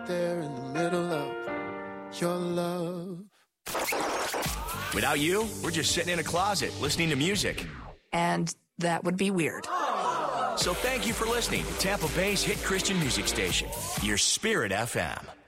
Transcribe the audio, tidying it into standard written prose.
there in the middle of your love. Without you, we're just sitting in a closet listening to music. And that would be weird. So thank you for listening to Tampa Bay's hit Christian music station, Your Spirit FM.